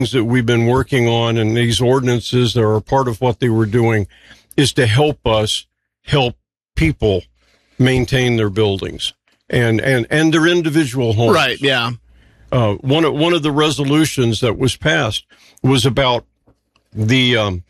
that we've been working on, and these ordinances that are part of what they were doing, is to help us help people maintain their buildings and their individual homes. Right, yeah. One of the resolutions that was passed was about the,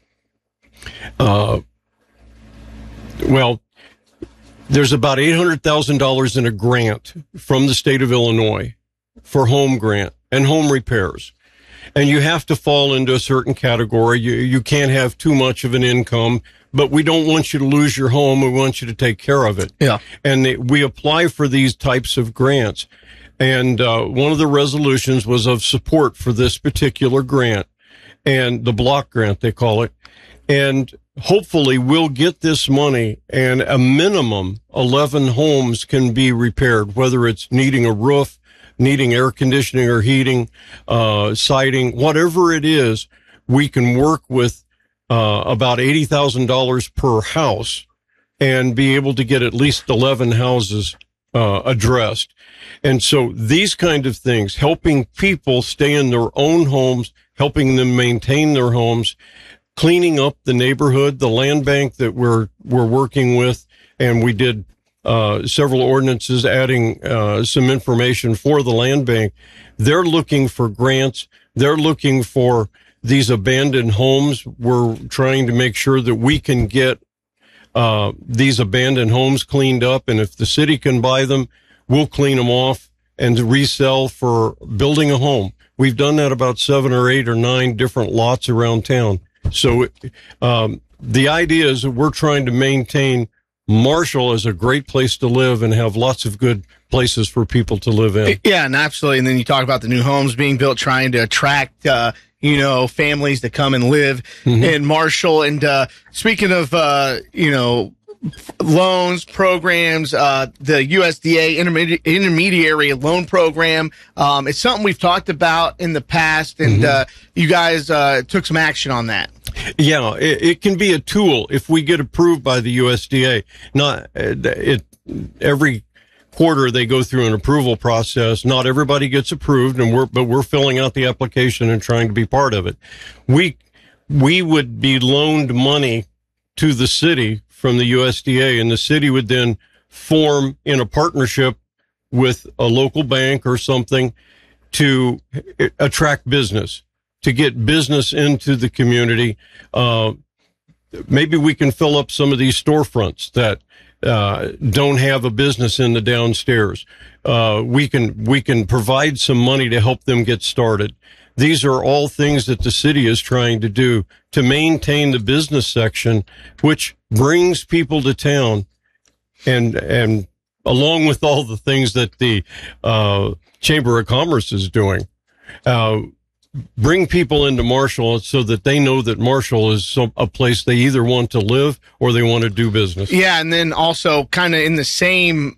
there's about $800,000 in a grant from the state of Illinois for home grant and home repairs. And you have to fall into a certain category. You can't have too much of an income, but we don't want you to lose your home. We want you to take care of it. Yeah. And we apply for these types of grants. And one of the resolutions was of support for this particular grant, and the block grant, they call it. And hopefully we'll get this money, and a minimum 11 homes can be repaired, whether it's needing a roof, needing air conditioning or heating, siding, whatever it is. We can work with about $80,000 per house and be able to get at least 11 houses addressed. And so these kind of things, helping people stay in their own homes, helping them maintain their homes, cleaning up the neighborhood, the land bank that we're working with, and we did several ordinances adding some information for the land bank. They're looking for grants. They're looking for these abandoned homes. We're trying to make sure that we can get these abandoned homes cleaned up, and if the city can buy them, we'll clean them off and resell for building a home. We've done that about 7 or 8 or 9 different lots around town. So the idea is that we're trying to maintain Marshall as a great place to live and have lots of good places for people to live in. Yeah, and absolutely. And then you talk about the new homes being built, trying to attract, families to come and live in Marshall. And speaking of, loans, programs, the USDA intermediary loan program, it's something we've talked about in the past, and you guys took some action on that. Yeah, it can be a tool if we get approved by the USDA. Every quarter they go through an approval process. Not everybody gets approved, but we're filling out the application and trying to be part of it. We would be loaned money to the city from the USDA, and the city would then form in a partnership with a local bank or something to attract business, to get business into the community. Maybe we can fill up some of these storefronts that don't have a business in the downstairs. We can provide some money to help them get started. These are all things that the city is trying to do to maintain the business section, which brings people to town, and along with all the things that the Chamber of Commerce is doing, bring people into Marshall so that they know that Marshall is a place they either want to live or they want to do business. Yeah, and then also kind of in the same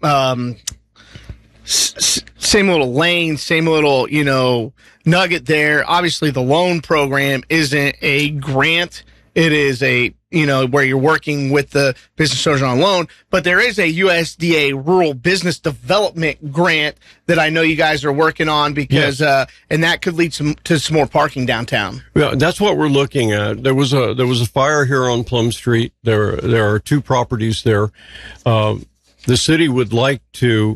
little lane, same little, nugget there. Obviously, the loan program isn't a grant. It is where you're working with the business owners on loan, but there is a USDA Rural Business Development grant that I know you guys are working on because, and that could lead to some more parking downtown. Yeah, that's what we're looking at. There was a fire here on Plum Street. There are 2 properties there. The city would like to,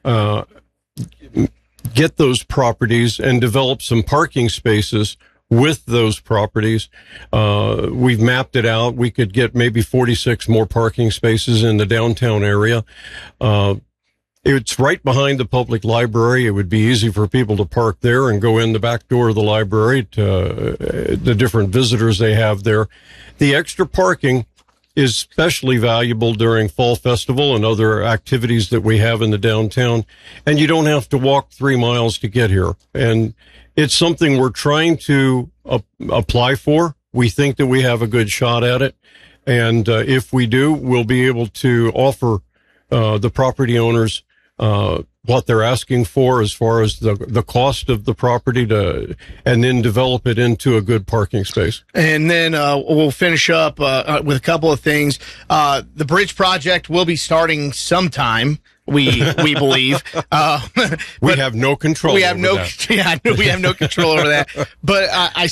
get those properties and develop some parking spaces with those properties. We've mapped it out. We could get maybe 46 more parking spaces in the downtown area. It's right behind the public library. It would be easy for people to park there and go in the back door of the library to the different visitors they have there. The extra parking is especially valuable during Fall Festival and other activities that we have in the downtown. And you don't have to walk 3 miles to get here. And it's something we're trying to apply for. We think that we have a good shot at it. And if we do, we'll be able to offer the property owners what they're asking for as far as the cost of the property and then develop it into a good parking space. And then we'll finish up with a couple of things. The bridge project will be starting sometime. We believe we have no control. we have over no that. we have no control over that. But I